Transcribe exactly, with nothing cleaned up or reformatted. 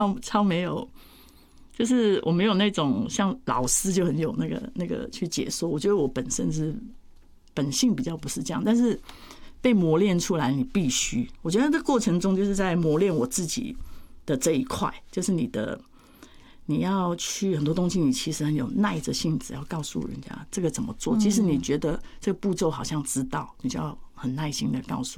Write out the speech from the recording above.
超没有，就是我没有那种像老师就很有那个那个去解说。我觉得我本身是本性比较不是这样，但是被磨练出来，你必须。我觉得这过程中就是在磨练我自己的这一块，就是你的你要去很多东西，你其实很有耐着性子要告诉人家这个怎么做。即使你觉得这个步骤好像知道，你就要很耐心的告诉。